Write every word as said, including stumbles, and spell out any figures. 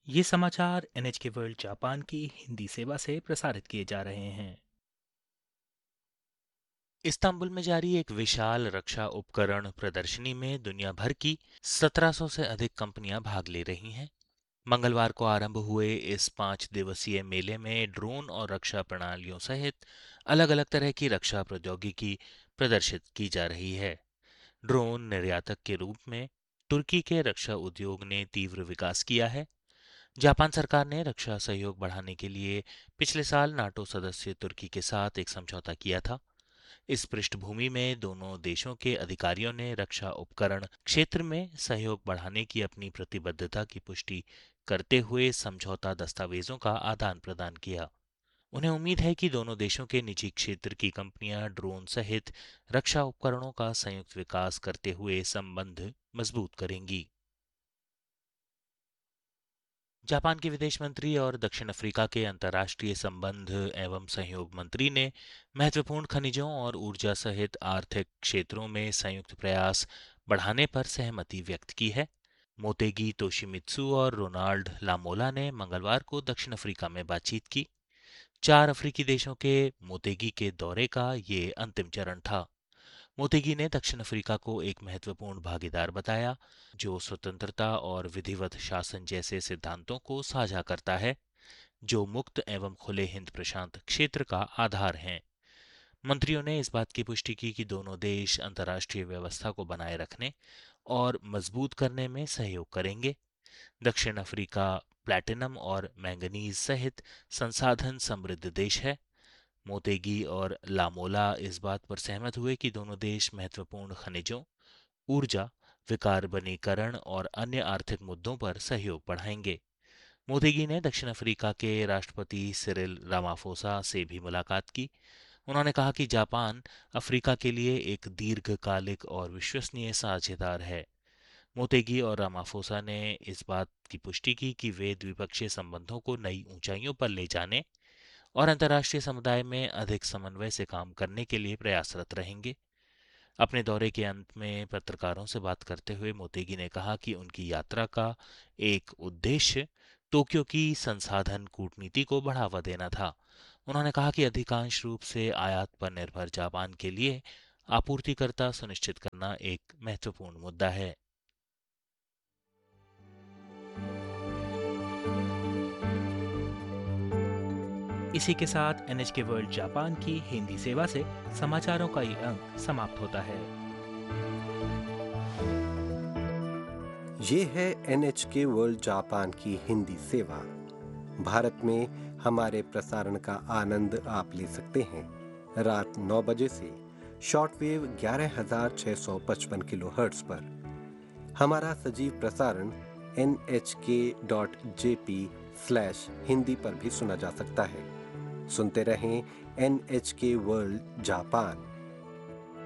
ये समाचार NHK world Japan की हिंदी सेवा से प्रसारित किए जा रहे हैं। इस्तांबुल में जारी एक विशाल रक्षा उपकरण प्रदर्शनी में दुनिया भर की सत्रह सौ से अधिक कंपनियां भाग ले रही हैं। मंगलवार को आरंभ हुए इस पांच दिवसीय मेले में ड्रोन और रक्षा प्रणालियों सहित अलग-अलग तरह की रक्षा प्रौद्योगिकी प्रदर्शित की जा रही है। ड्रोन निर्यातक के रूप में तुर्की के रक्षा उद्योग ने तीव्र विकास किया है। जापान सरकार ने रक्षा सहयोग बढ़ाने के लिए पिछले साल नाटो सदस्य तुर्की के साथ एक समझौता किया था। इस पृष्ठभूमि में दोनों देशों के अधिकारियों ने रक्षा उपकरण क्षेत्र में सहयोग बढ़ाने की अपनी प्रतिबद्धता की पुष्टि करते हुए समझौता दस्तावेजों का आदान प्रदान किया। उन्हें उम्मीद है कि दोनों देशों के निजी क्षेत्र की कंपनियां ड्रोन सहित रक्षा उपकरणों का संयुक्त विकास करते हुए संबंध मजबूत करेंगी। जापान के विदेश मंत्री और दक्षिण अफ्रीका के अंतर्राष्ट्रीय संबंध एवं सहयोग मंत्री ने महत्वपूर्ण खनिजों और ऊर्जा सहित आर्थिक क्षेत्रों में संयुक्त प्रयास बढ़ाने पर सहमति व्यक्त की है। मोतेगी तोशिमित्सु और रोनाल्ड लामोला ने मंगलवार को दक्षिण अफ्रीका में बातचीत की। चार अफ्रीकी देशों के मोतेगी के दौरे का ये अंतिम चरण था। मोतेगी ने दक्षिण अफ्रीका को एक महत्वपूर्ण भागीदार बताया, जो स्वतंत्रता और विधिवत शासन जैसे सिद्धांतों को साझा करता है, जो मुक्त एवं खुले हिंद प्रशांत क्षेत्र का आधार हैं। मंत्रियों ने इस बात की पुष्टि की कि दोनों देश अंतर्राष्ट्रीय व्यवस्था को बनाए रखने और मजबूत करने में सहयोग करेंगे। दक्षिण अफ्रीका प्लैटिनम और मैंगनीज सहित संसाधन समृद्ध देश है। मोतेगी और लामोला इस बात पर सहमत हुए कि दोनों देश महत्वपूर्ण खनिजों, ऊर्जा, विकार्बनीकरण और अन्य आर्थिक मुद्दों पर सहयोग बढ़ाएंगे। मोतेगी ने दक्षिण अफ्रीका के राष्ट्रपति सिरिल रामाफोसा से भी मुलाकात की। उन्होंने कहा कि जापान अफ्रीका के लिए एक दीर्घकालिक और विश्वसनीय साझेदार है। मोतेगी और रामाफोसा ने इस बात की पुष्टि की कि वे द्विपक्षीय संबंधों को नई ऊंचाइयों पर ले जाने और अंतर्राष्ट्रीय समुदाय में अधिक समन्वय से काम करने के लिए प्रयासरत रहेंगे। अपने दौरे के अंत में पत्रकारों से बात करते हुए मोतेगी ने कहा कि उनकी यात्रा का एक उद्देश्य टोक्यो की संसाधन कूटनीति को बढ़ावा देना था। उन्होंने कहा कि अधिकांश रूप से आयात पर निर्भर जापान के लिए आपूर्तिकर्ता सुनिश्चित करना एक महत्वपूर्ण मुद्दा है। इसी के साथ एनएचके वर्ल्ड जापान की हिंदी सेवा से समाचारों का ये अंक समाप्त होता है। ये है एन एच के वर्ल्ड जापान की हिंदी सेवा। भारत में हमारे प्रसारण का आनंद आप ले सकते हैं रात नौ बजे से शॉर्टवेव ग्यारह हजार छः सौ पचपन किलो हर्ट्ज पर। हमारा सजीव प्रसारण एन एच के dot J P slash Hindi पर भी सुना जा सकता है। सुनते रहें एन एच के वर्ल्ड जापान।